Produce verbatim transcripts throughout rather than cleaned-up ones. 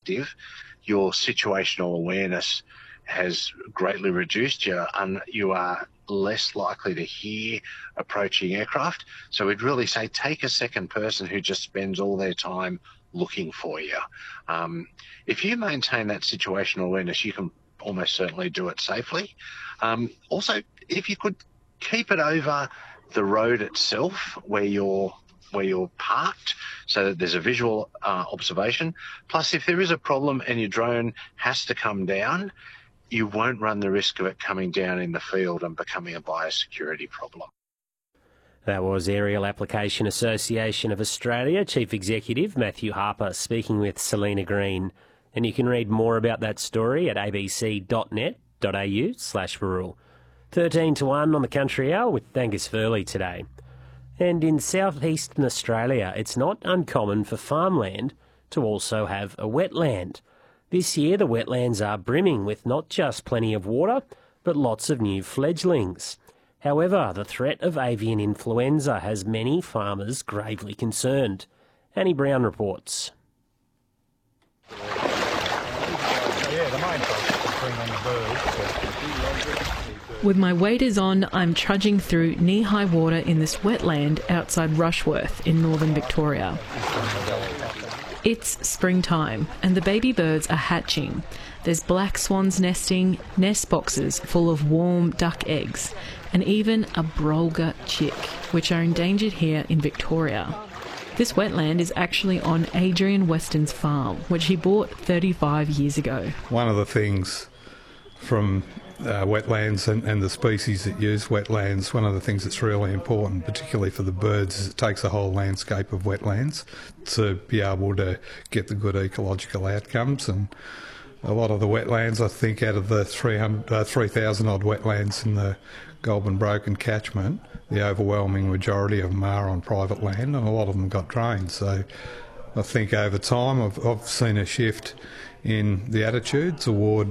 inactive, your situational awareness has greatly reduced. You and you are less likely to hear approaching aircraft. So we'd really say take a second person who just spends all their time looking for you. Um, if you maintain that situational awareness, you can almost certainly do it safely. Um, also, if you could keep it over the road itself where you're where you're parked, so that there's a visual uh, observation. Plus, if there is a problem and your drone has to come down, you won't run the risk of it coming down in the field and becoming a biosecurity problem. That was Aerial Application Association of Australia Chief Executive Matthew Harper speaking with Selena Green. And you can read more about that story at abc.net.au slash rural. thirteen to one on the Country Hour with Angus Furley today. And in southeastern Australia, it's not uncommon for farmland to also have a wetland. This year, the wetlands are brimming with not just plenty of water, but lots of new fledglings. However, the threat of avian influenza has many farmers gravely concerned. Annie Brown reports. With my waders on, I'm trudging through knee-high water in this wetland outside Rushworth in northern Victoria. It's springtime and the baby birds are hatching. There's black swans nesting, nest boxes full of warm duck eggs, and even a brolga chick, which are endangered here in Victoria. This wetland is actually on Adrian Weston's farm, which he bought thirty-five years ago. One of the things from uh, wetlands and, and the species that use wetlands, one of the things that's really important, particularly for the birds, is it takes a whole landscape of wetlands to be able to get the good ecological outcomes. And a lot of the wetlands, I think out of the three thousand odd wetlands in the Goulburn Broken catchment, the overwhelming majority of them are on private land, and a lot of them got drained. So I think over time I've, I've seen a shift in the attitude toward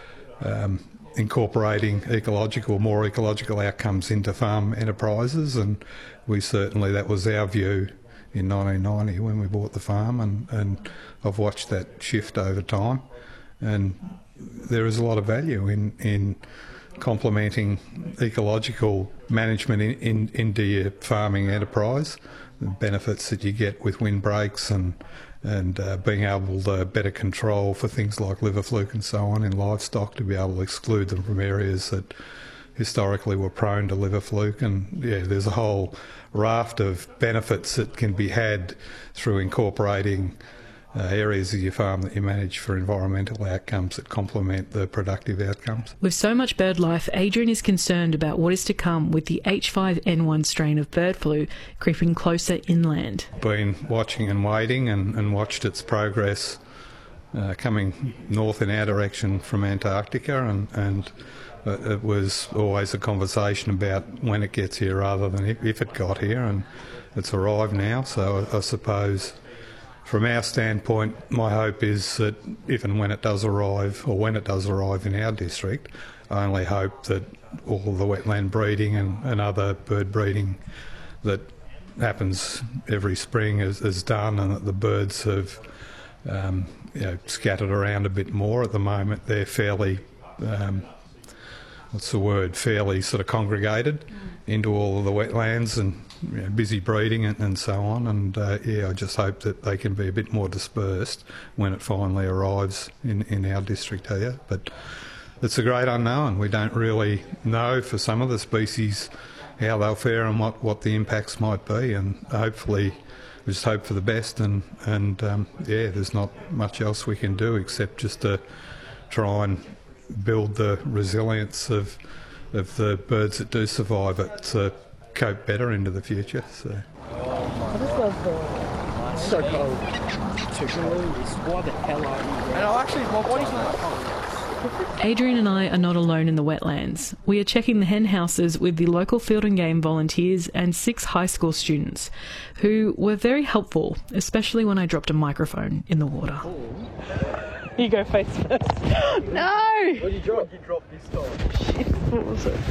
um, incorporating ecological, more ecological outcomes into farm enterprises, and we certainly, that was our view in nineteen ninety when we bought the farm, and, and I've watched that shift over time, and there is a lot of value in, in complementing ecological management in, in, into your farming enterprise, the benefits that you get with windbreaks and and uh, being able to better control for things like liver fluke and so on in livestock, to be able to exclude them from areas that historically were prone to liver fluke. And yeah, there's a whole raft of benefits that can be had through incorporating Uh, areas of your farm that you manage for environmental outcomes that complement the productive outcomes. With so much bird life, Adrian is concerned about what is to come with the H five N one strain of bird flu creeping closer inland. Been watching and waiting and, and watched its progress uh, coming north in our direction from Antarctica, and, and uh, it was always a conversation about when it gets here rather than if, if it got here, and it's arrived now. So I, I suppose from our standpoint, my hope is that if and when it does arrive, or when it does arrive in our district, I only hope that all of the wetland breeding and, and other bird breeding that happens every spring is, is done, and that the birds have um, you know, scattered around a bit more. At the moment, they're fairly, um, what's the word, fairly sort of congregated into all of the wetlands and you know, busy breeding and, and so on, and uh, yeah, I just hope that they can be a bit more dispersed when it finally arrives in, in our district here. But it's a great unknown. We don't really know for some of the species how they'll fare and what, what the impacts might be, and hopefully we just hope for the best, and, and um, yeah, there's not much else we can do except just to try and build the resilience of, of the birds that do survive it to cope better into the future. So. I just love the... It's so cold. Too cold. Why the hell are you? And I'll actually, my body's not cold. Adrian and I are not alone in the wetlands. We are checking the hen houses with the local Field and Game volunteers and six high school students who were very helpful, especially when I dropped a microphone in the water. You go face first. No! What did you drop? You dropped this time. Shit, what was it?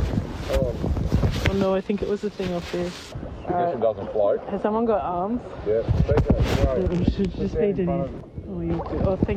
Oh. Oh no, I think it was the thing up there. This one doesn't float. Has someone got arms? Yeah. It should just be Denise. Oh, you, oh, thank